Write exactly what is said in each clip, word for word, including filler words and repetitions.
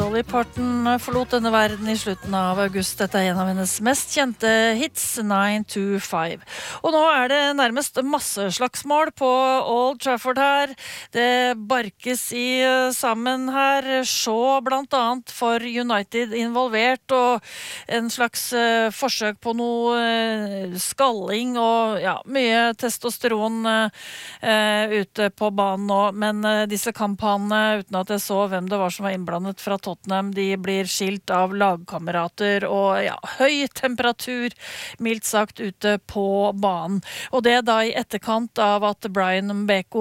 Dolly Parton forlot denne verden i slutten av august. Dette er en av hennes mest kjente hits, nine two five. Og nå er det nærmest masseslagsmål på Old Trafford her. Det barkes i sammen her. Shaw blant annet for United involvert, og en slags uh, forsøk på noe uh, skalling og ja, mye testosteron uh, uh, ute på banen nå. Men uh, disse kampene, uten at jeg så hvem det var som var innblandet fra Tottenham, de blir skilt av lagkamerater og ja, høy temperatur, mildt sagt, ute på banen. Og det da i etterkant av at Brian Mbeko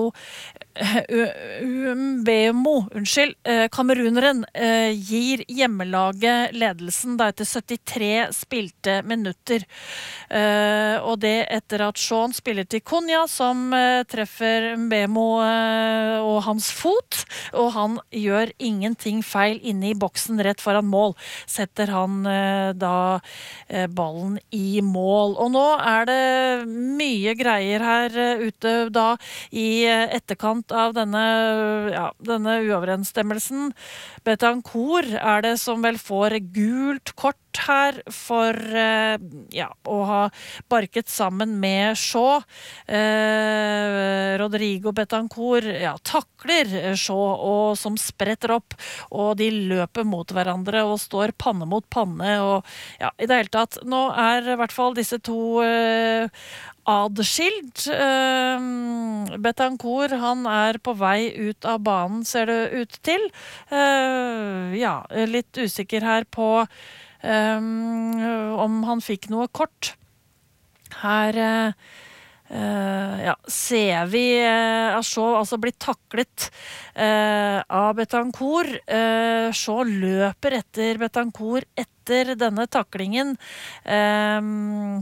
Mbemo, unnskyld, kameruneren gir hjemmelaget ledelsen da etter syttitre spilte minutter. Og det etter at Sean spiller til Konya, som treffer Mbemo og hans fot, og han gjør ingenting feil inne i boksen rett foran mål. Setter han da ballen i mål. Og nå er det mye greier her ute da i etterkant av denne, ja, denne uoverensstemmelsen. Betancourt er det som vel får gult kort her for ja, å ha barket sammen med Shaw. Eh, Rodrigo Betancourt ja, takler Shaw og som spretter opp, og de løper mot hverandre og står panne mot panne, og ja, i det hele tatt, nå er i hvert fall disse to eh, adskilt. Eh, Betancourt, han er på vei ut av banen, ser det ut til. Eh, ja, litt usikker her på Um, om han fikk noe kort. Her uh, uh, ja, ser vi uh, Shaw altså blir taklet uh, av Betancourt. Uh, Shaw løper etter Betancourt etter denne taklingen um,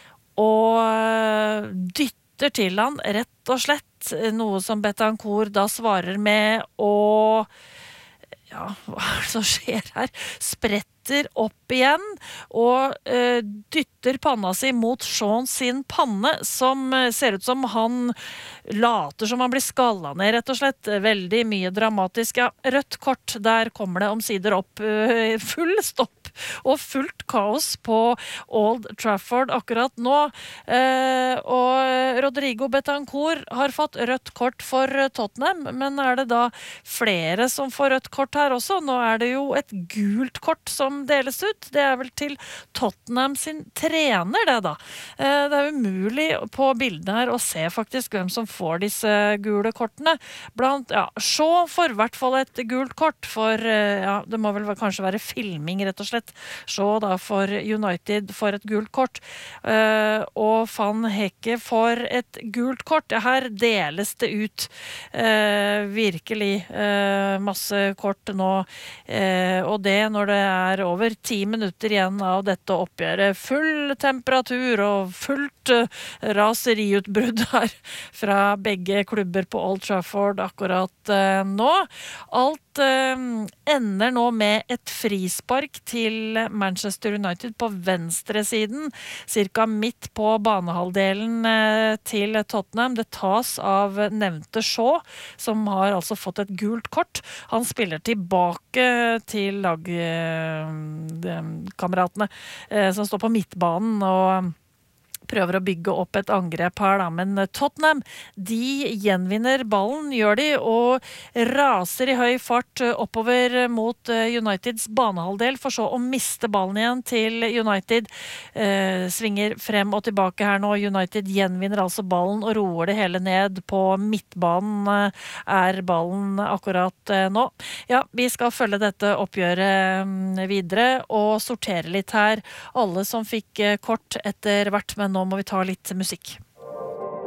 og dytter til han rett og slett, noe som Betancourt da svarer med å ja, hva er det som skjer her? Spretter opp igjen og eh, dytter panna si mot Sean sin panne, som eh, ser ut som han later som han blir skallet ned, rett og slett. Veldig mye dramatisk. Ja, rødt kort, der kommer det om sider opp. Eh, full stopp og fullt kaos på Old Trafford akkurat nå. Eh, og Rodrigo Betancourt har fått rødt kort for Tottenham, men er det da flere som får rødt kort her også? Nå er det jo et gult kort som deles ut. Det er vel til Tottenham sin trener, det da. Eh, det er umulig på bildene her å se faktisk hvem som får disse gule kortene. Blant, ja, Shaw får i hvert fall et gult kort for, eh, ja, det må vel kanskje være filming rett og slett. Shaw da for United får et gult kort, uh, og Van Hecke får et gult kort. Her deles det ut uh, virkelig uh, masse kort nå, uh, og det når det er over ti minutter igjen av dette oppgjøret. Full temperatur og fullt uh, raseriutbrudd her fra begge klubber på Old Trafford akkurat uh, nå. Alt uh, ender nå med et frispark til Manchester United på venstre siden, cirka midt på banehalvdelen til Tottenham. Det tas av nevnte Shaw, som har altså fått et gult kort. Han spiller tilbake til lagkameratene som står på midtbanen og prøver å bygge opp et angrep her da, men Tottenham, de gjenvinner ballen, gjør de, og raser i høy fart oppover mot Uniteds banehalvdel, for så å miste ballen igjen til United. Eh, svinger frem og tilbake her nå. United gjenvinner altså ballen og roer det hele ned på midtbanen, er ballen akkurat eh, nå. Ja, vi skal følge dette oppgjøret videre og sortere litt her. Alle som fikk kort etter hvert, men nå må vi ta litt musikk.